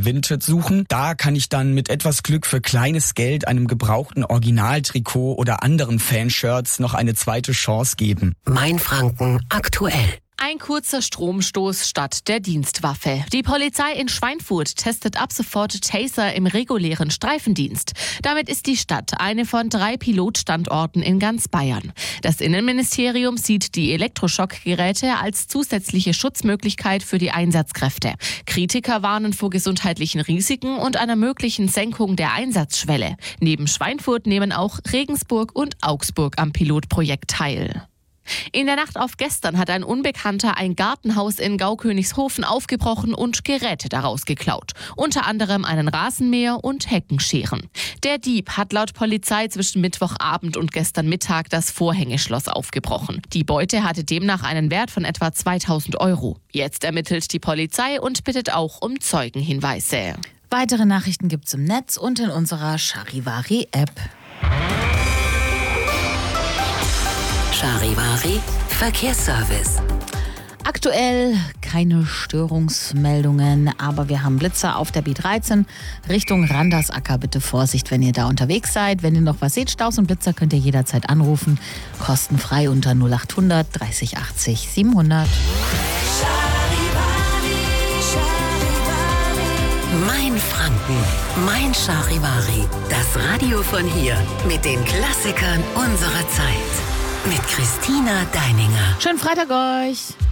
Vinted suchen. Da kann ich dann mit etwas Glück für kleines Geld einem gebrauchten Originaltrikot oder anderen Fanshirts noch eine zweite Chance geben. Mainfranken aktuell. Ein kurzer Stromstoß statt der Dienstwaffe. Die Polizei in Schweinfurt testet ab sofort Taser im regulären Streifendienst. Damit ist die Stadt eine von 3 Pilotstandorten in ganz Bayern. Das Innenministerium sieht die Elektroschockgeräte als zusätzliche Schutzmöglichkeit für die Einsatzkräfte. Kritiker warnen vor gesundheitlichen Risiken und einer möglichen Senkung der Einsatzschwelle. Neben Schweinfurt nehmen auch Regensburg und Augsburg am Pilotprojekt teil. In der Nacht auf gestern hat ein Unbekannter ein Gartenhaus in Gaukönigshofen aufgebrochen und Geräte daraus geklaut. Unter anderem einen Rasenmäher und Heckenscheren. Der Dieb hat laut Polizei zwischen Mittwochabend und gestern Mittag das Vorhängeschloss aufgebrochen. Die Beute hatte demnach einen Wert von etwa 2.000 €. Jetzt ermittelt die Polizei und bittet auch um Zeugenhinweise. Weitere Nachrichten gibt's im Netz und in unserer Charivari-App. Charivari Verkehrsservice. Aktuell keine Störungsmeldungen, aber wir haben Blitzer auf der B13 Richtung Randersacker. Bitte Vorsicht, wenn ihr da unterwegs seid. Wenn ihr noch was seht, Staus und Blitzer, könnt ihr jederzeit anrufen. Kostenfrei unter 0800 30 80 700. Mainfranken, mein Charivari. Das Radio von hier mit den Klassikern unserer Zeit. Mit Christina Deininger. Schönen Freitag euch!